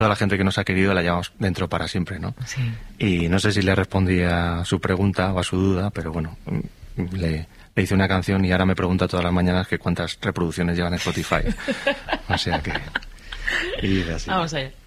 toda la gente que nos ha querido la llevamos dentro para siempre, ¿no? Sí. Y no sé si le respondí a su pregunta o a su duda, pero bueno, le hice una canción y ahora me pregunta todas las mañanas que cuántas reproducciones lleva en Spotify. O sea que... Y así. Vamos allá.